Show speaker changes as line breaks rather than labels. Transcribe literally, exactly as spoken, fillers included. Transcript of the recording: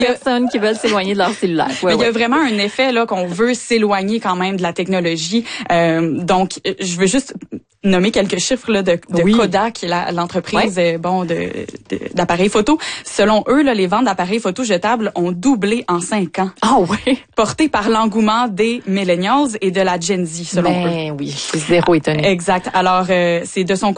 personnes qui veulent s'éloigner de leur cellulaire. Ouais,
Mais il y a
ouais.
vraiment un effet là qu'on veut s'éloigner quand même de la technologie. Euh, donc, je veux juste nommer quelques chiffres là de, de
oui.
Kodak, qui est la, l'entreprise
ouais.
euh, bon de, de d'appareils photo. Selon eux, là, les ventes d'appareils photo jetables ont doublé en cinq ans.
Ah ouais.
Porté par l'engouement des millennials et de la Gen Z, selon
ben,
eux.
oui, je suis zéro étonnée.
Exact. Alors, euh, c'est de son